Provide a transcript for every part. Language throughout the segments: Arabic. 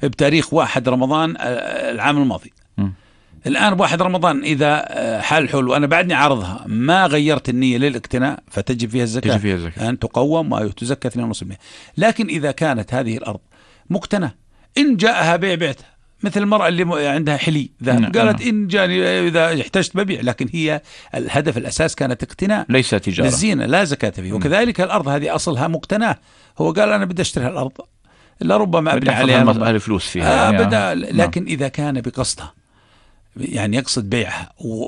بتاريخ 1 رمضان العام الماضي. الآن ب1 رمضان إذا حال حول وأنا بعدني عارضها ما غيرت النية للاقتناء فتجب فيها الزكاة، أن تقوم وتزكى 2.5%. لكن إذا كانت هذه الأرض مقتنى إن جاءها بعتها، مثل المرأة اللي عندها حلي ذهب قالت إن جاني إذا احتجت ببيع، لكن هي الهدف الأساس كانت اقتناء ليس تجارة للزينة لا زكاة فيه. وكذلك الأرض هذه أصلها مقتناه، هو قال أنا بدي أشتري الأرض لربما أبني عليها الفلوس فيها لكن إذا كان بقصدها يعني يقصد بيعها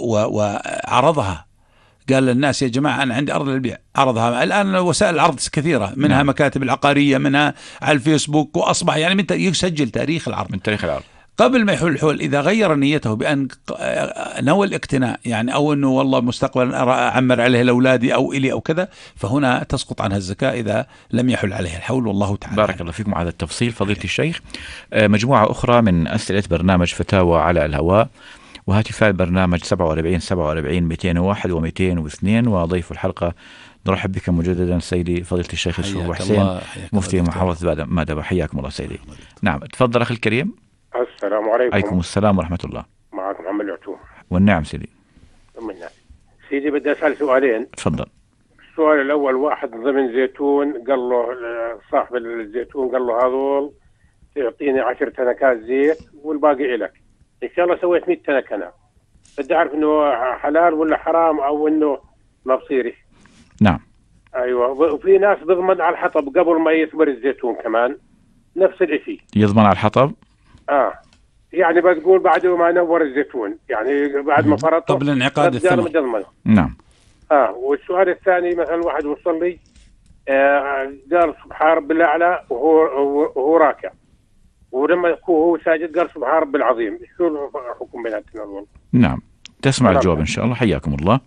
وعرضها، قال للناس يا جماعة أنا عندي أرض للبيع، عرضها. الآن وسائل العرض كثيرة منها مكاتب العقارية، منها على الفيسبوك، وأصبح يعني يسجل تاريخ العرض من تاريخ العرض قبل ما يحول الحول. إذا غير نيته بأن نوى الاقتناء يعني أو أنه والله مستقبلا أعمر عليه لأولادي أو إلي أو كذا، فهنا تسقط عنها الزكاة إذا لم يحل عليه الحول. والله تعالى بارك الله فيكم على التفصيل فضيلة الشيخ. مجموعة أخرى من أسئلة برنامج فتاوى على الهواء، وهاتفاء البرنامج 47 47 201 و202. وضيف الحلقة نرحب بك مجددا سيدي فضيلة الشيخ يوسف حسين مفتي محافظة مادبة. حياكم الله سيدي. نعم تفضل أخي الكريم. السلام عليكم. عليكم السلام ورحمة الله. معك محمد العتوم. والنعم سيدي. سيدي بدي أسأل سؤالين. تفضل. السؤال الأول، واحد ضمن زيتون قال له صاحب الزيتون قال له هذول تعطيني 10 تنكات زيت والباقي إلك، إن شاء الله سويت 100 تنكة أنا بدي أعرف إنه حلال ولا حرام أو إنه ما بصيرش. نعم. أيوة. وفي ناس بضمن على الحطب قبل ما يثمر الزيتون كمان نفس الشيء. يضمن على الحطب؟ يعني بتقول بعد ما نور الزيتون يعني بعد ما فرطه قبل انعقاد الثمر. نعم. والسؤال الثاني، مثلا واحد وصل لي قال سبحان رب الأعلى وهو راكع، ولما هو ساجد قال سبحان رب العظيم، شو الحكم بيناتنا؟ نعم تسمع الجواب إن شاء الله. حياكم الله.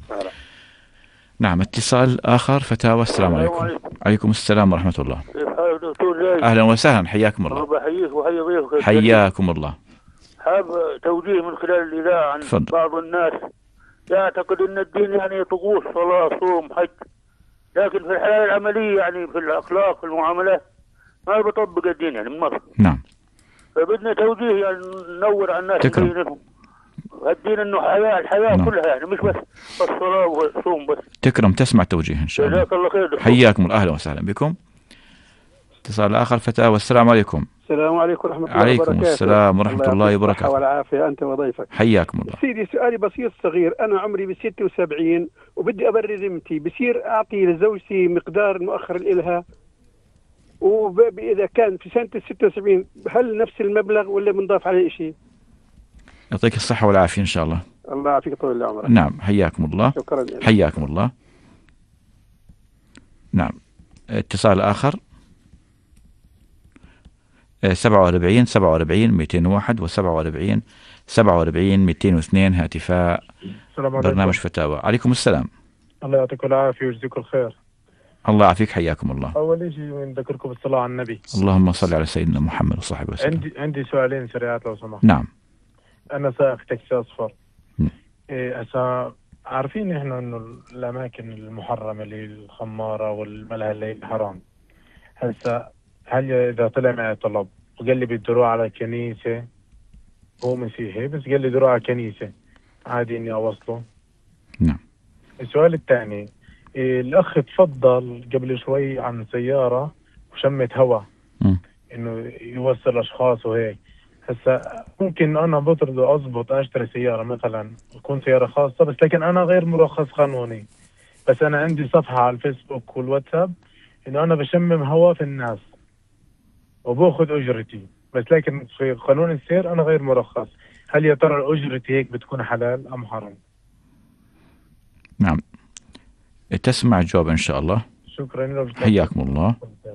نعم اتصال آخر فتاوى. السلام عليكم. عليكم السلام ورحمة الله. أهلا وسهلا حياكم الله. بحييك وحيي ضيفك. حياكم الله. حاب توجيه من خلال الإذاعة عن بعض الناس يعتقد أن الدين يعني طقوس صلاة صوم حج، لكن في الحياة العملية يعني في الأخلاق في المعاملات ما بيطبق الدين يعني من مصر. نعم. فبدنا توجيه يعني ننور على الناس دينهم. الدين انه الحياة كلها يعني مش بس الصلاة والصوم بس. تكرم تسمع توجيه ان شاء الله. جزاك الله خير. حياكم اهلا وسهلا بكم. اتصال اخر فتاوى. السلام عليكم. السلام عليكم ورحمة الله وبركاته. عليكم السلام ورحمة الله وبركاته. والعافية أنت وضيفك. حياكم الله. سيدي سؤالي بسيط صغير، أنا عمري ب76 وبدي أبرر ذمتي، بصير أعطي لزوجتي مقدار مؤخر الإلها، وإذا كان في سنة 76 هل نفس المبلغ ولا بنضاف عليه شيء؟ يعطيك الصحة والعافية إن شاء الله. الله يعافيك طول العمر. نعم حياكم الله. شكرا. حياكم الله. نعم اتصال آخر 47 47 201 و47 47 202 هاتفاء برنامج فتاوى. عليكم السلام. الله يعطيكم العافية ويجزيكم الخير. الله يعافيك حياكم الله. أول شيء نذكركم بالصلاة على النبي. اللهم صل على سيدنا محمد وصحبه وسلم. عندي سؤالين سريعات لو سمحت. نعم. أنا سائق تاكسي أصفر. هسا عارفين إحنا إنه الأماكن المحرمة اللي الخمارة والملهى الليل حرام. هسا هل إذا طلع معي طلب وقال لي بده يروح على كنيسة، هو مسيحي بس قال لي بده يروح على كنيسة، عادي إني أوصله؟ نعم. السؤال الثاني، الأخ تفضل قبل شوي عن سيارة وشمت هواء إنه يوصل أشخاص وهيك. هسا ممكن أنا بطرد أضبط أشتري سيارة مثلا تكون سيارة خاصة، بس لكن أنا غير مرخص قانوني، بس أنا عندي صفحة على الفيسبوك والواتساب إنه أنا بشمم هواء في الناس وبأخذ أجرتي، بس لكن في قانون السير أنا غير مرخص. هل يا ترى أجرتي هيك بتكون حلال أم حرام؟ نعم تسمع الجواب إن شاء الله. شكرا. حياكم الله.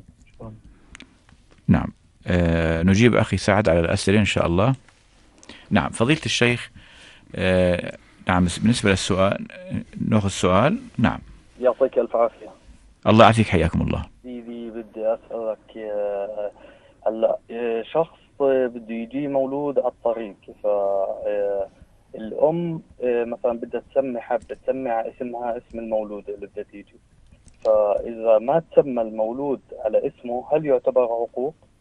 نعم نجيب أخي سعد على الأسئلة إن شاء الله. نعم فضيلة الشيخ. نعم بالنسبة للسؤال نأخذ السؤال. نعم يعطيك ألف عافية. الله يعافيك حياكم الله. سيدي بدي أسألك هلا شخص بده يجي مولود على الطريق، فالأم مثلا بدها تسمي حابة تسمي اسمها اسم المولود اللي بدها تيجي، فإذا ما تسمى المولود على اسمه هل يعتبر عقوق؟